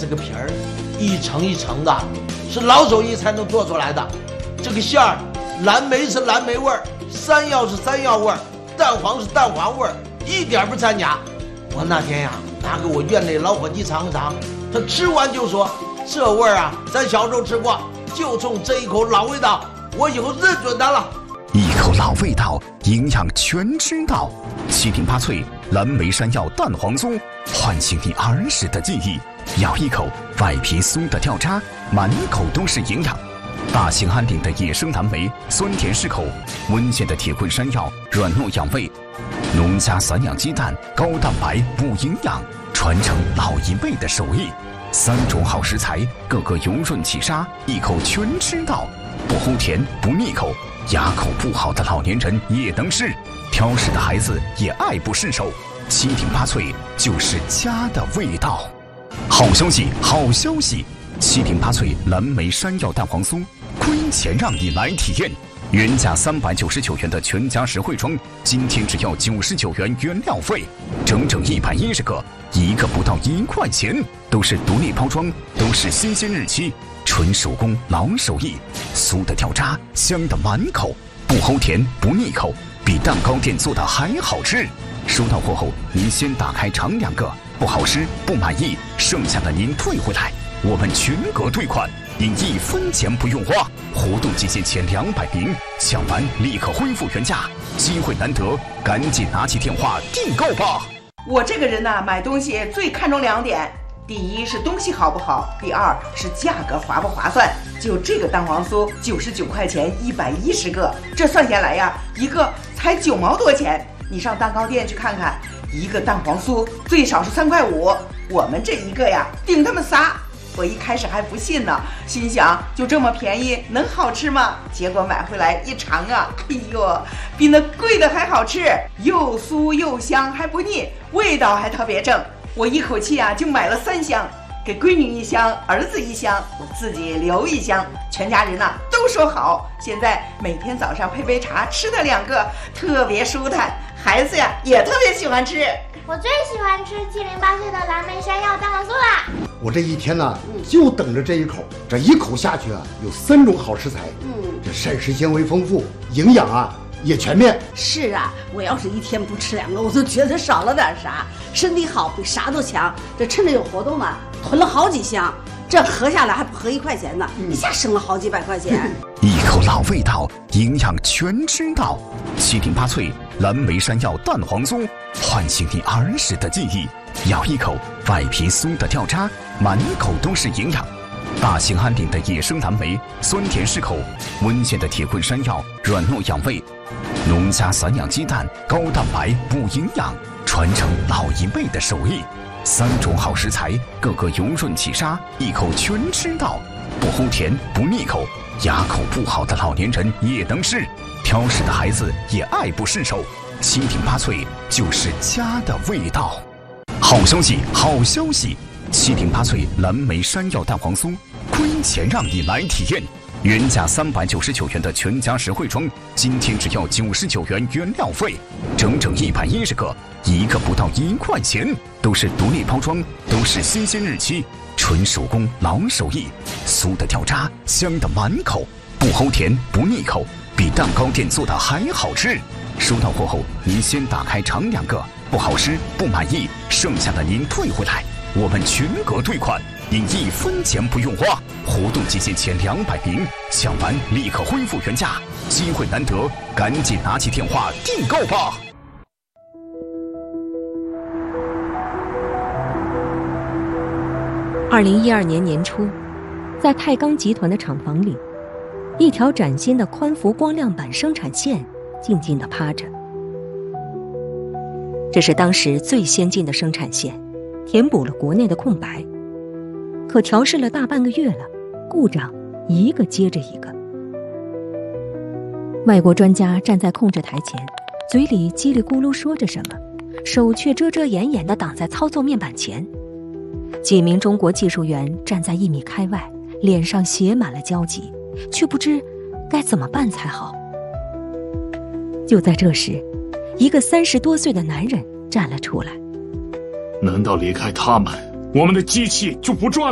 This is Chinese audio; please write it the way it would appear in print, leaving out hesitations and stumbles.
这个皮儿一层一层的，是老手艺才能做出来的。这个馅儿，蓝莓是蓝莓味儿，山药是山药味儿，蛋黄是蛋黄味儿，一点不掺假。我那天呀，拿给我院内老伙计尝一尝，他吃完就说：“这味儿啊，咱小时候吃过，就冲这一口老味道，我以后认准它了。” 一口老味道，营养全知道。7顶8脆蓝莓山药蛋黄酥，唤醒你儿时的记忆。咬一口，外皮酥的掉渣，满口都是营养。大兴安岭的野生蓝莓，酸甜适口；温县的铁棍山药，软糯养胃；农家散养鸡蛋，高蛋白补营养，传承老一辈的手艺。3种好食材，个个油润起沙，一口全知道，不齁甜不腻口。牙口不好的老年人也能吃，挑食的孩子也爱不释手。7顶8脆就是家的味道。好消息，好消息！7顶8脆蓝莓山药蛋黄酥，亏钱让你来体验。原价399元的全家实惠装，今天只要99元原料费，整整110个，一个不到1块钱，都是独立包装，都是新鲜日期。纯手工老手艺，酥的掉渣，香的满口，不齁甜不腻口，比蛋糕店做的还好吃。收到货后，您先打开尝2个，不好吃不满意，剩下的您退回来，我们全额退款，您1分钱不用花。活动期限前200名，抢完立刻恢复原价，机会难得，赶紧拿起电话订购吧。 我这个人呢，买东西最看重2点。第一是东西好不好，第二是价格划不划算。就这个蛋黄酥99块钱110个，这算下来呀，一个才9毛多钱。你上蛋糕店去看看，一个蛋黄酥最少是3块5，我们这一个呀顶他们仨。我一开始还不信呢，心想就这么便宜能好吃吗？结果买回来一尝啊，哎呦，比那贵的还好吃，又酥又香还不腻，味道还特别正。我一口气啊就买了3箱，给闺女1箱，儿子1箱，我自己留1箱，全家人呢都说好。现在每天早上配杯茶，吃它2个，特别舒坦，孩子呀也特别喜欢吃。 我最喜欢吃7顶8脆的蓝莓山药蛋黄酥啦！ 我这一天呢，就等着这一口，这一口下去啊，有3种好食材，这膳食纤维丰富，营养啊也全面。 是啊，我要是一天不吃2个，我都觉得少了点啥。身体好比啥都强，这趁着有活动嘛，囤了好几箱，这合下来还不合1块钱呢，一下省了好几百块钱。 一口老味道，营养全知道。7顶8脆蓝莓山药蛋黄酥，唤醒你儿时的记忆。咬一口，外皮酥的掉渣，满口都是营养。大兴安岭的野生蓝莓，酸甜适口；温县的铁棍山药，软糯养胃；农家散养鸡蛋，高蛋白补营养，传承老一辈的手艺。3种好食材，个个油润起沙，一口全知道，不齁甜不腻口。牙口不好的老年人也能吃，挑食的孩子也爱不释手。7顶8脆就是家的味道。好消息，好消息！7顶8脆蓝莓山药蛋黄酥，亏钱让你来体验。原价399元的全家实惠装，今天只要99元原料费，整整110个，一个不到1块钱，都是独立包装，都是新鲜日期。纯手工老手艺，酥的掉渣，香的满口，不齁甜不腻口，比蛋糕店做的还好吃。收到货后，您先打开尝2个，不好吃不满意，剩下的您退回来，我们全额退款，您1分钱不用花。活动期限前200名，抢完立刻恢复原价，机会难得，赶紧拿起电话订购吧。 2012年年初，在泰钢集团的厂房里，一条崭新的宽幅光亮板生产线静静地趴着。这是当时最先进的生产线，填补了国内的空白。可调试了大半个月了，故障一个接着一个。外国专家站在控制台前，嘴里叽里咕噜说着什么，手却遮遮掩掩地挡在操作面板前。几名中国技术员站在1米开外，脸上写满了焦急，却不知该怎么办才好。就在这时，一个30多岁的男人站了出来。 难道离开他们，我们的机器就不转了？